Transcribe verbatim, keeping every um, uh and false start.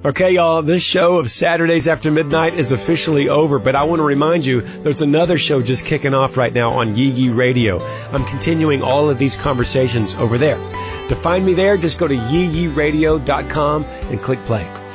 Okay, y'all, this show of Saturdays After Midnight is officially over, but I want to remind you there's another show just kicking off right now on Yee Yee Radio. I'm continuing all of these conversations over there. To find me there, just go to yee yee radio dot com and click play.